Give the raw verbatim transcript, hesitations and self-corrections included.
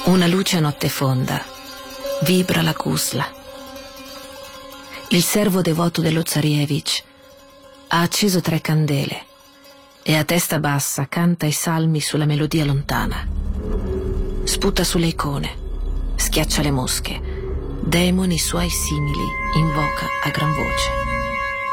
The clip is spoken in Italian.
Una luce a notte fonda, vibra la gusla. Il servo devoto dello Zarievich ha acceso tre candele e a testa bassa canta i salmi sulla melodia lontana. Sputa sulle icone, schiaccia le mosche, demoni suoi simili invoca a gran voce.